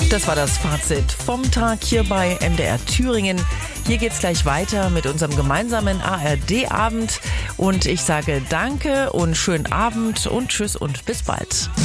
Das war das Fazit vom Tag hier bei MDR Thüringen. Hier geht's gleich weiter mit unserem gemeinsamen ARD-Abend. Und ich sage danke und schönen Abend und tschüss und bis bald.